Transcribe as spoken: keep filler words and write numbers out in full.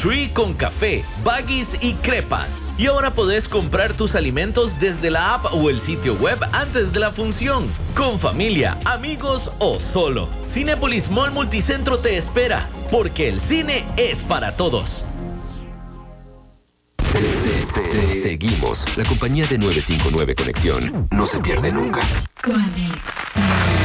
Tree con café, baggies y crepas. Y ahora podés comprar tus alimentos desde la app o el sitio web antes de la función, con familia, amigos o solo. Cinépolis Mall Multicentro te espera, porque el cine es para todos. Seguimos. La compañía de nueve cinco nueve Conexión no se pierde nunca. Conexión.